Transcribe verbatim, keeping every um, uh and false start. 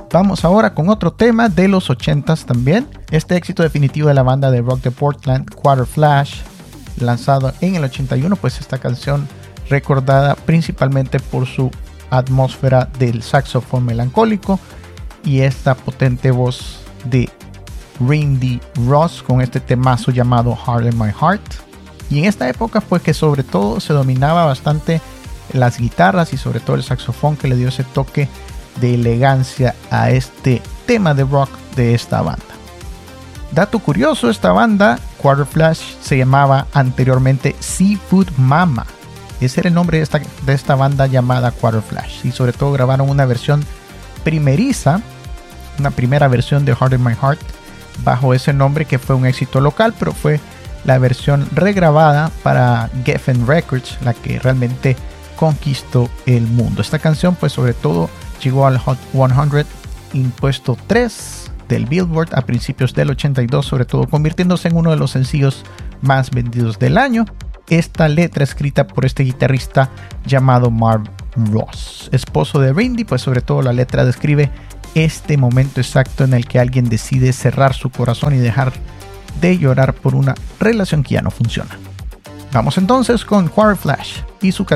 Vamos ahora con otro tema de los ochentas también. Este éxito definitivo de la banda de rock de Portland, Quarter Flash, lanzado en el ochenta y uno, pues esta canción recordada principalmente por su atmósfera del saxofón melancólico y esta potente voz de Randy Ross con este temazo llamado Heart in My Heart. Y en esta época pues que sobre todo se dominaba bastante las guitarras y sobre todo el saxofón, que le dio ese toque de elegancia a este tema de rock de esta banda. Dato curioso, esta banda, Quarter Flash, se llamaba anteriormente Seafood Mama. Ese era el nombre de esta, de esta banda llamada Quarter Flash. Y sobre todo grabaron una versión primeriza, una primera versión de Heart in My Heart bajo ese nombre, que fue un éxito local, pero fue la versión regrabada para Geffen Records la que realmente conquistó el mundo. Esta canción pues sobre todo llegó al Hot cien, impuesto tres del Billboard a principios del ochenta y dos, sobre todo convirtiéndose en uno de los sencillos más vendidos del año. Esta letra escrita por este guitarrista llamado Marv Ross, esposo de Randy, pues sobre todo la letra describe este momento exacto en el que alguien decide cerrar su corazón y dejar de llorar por una relación que ya no funciona. Vamos entonces con Quarter Flash y su